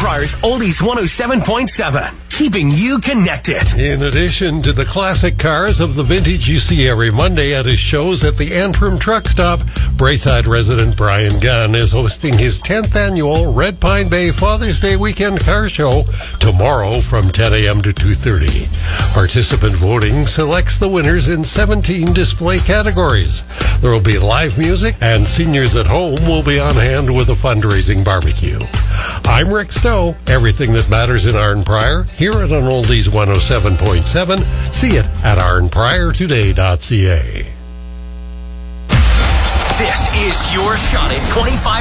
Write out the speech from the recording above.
Pryor's Oldies 107.7. Keeping you connected. In addition to the classic cars of the vintage you see every Monday at his shows at the Antrim Truck Stop, Braeside resident Brian Gunn is hosting his 10th annual Red Pine Bay Father's Day Weekend Car Show tomorrow from 10 a.m. to 2:30. Participant voting selects the winners in 17 display categories. There will be live music, and seniors at home will be on hand with a fundraising barbecue. I'm Rick Stowe. Everything that matters in Arn Pryor. Hear it on Oldies 107.7. See it at arnpriortoday.ca. This is your shot at $25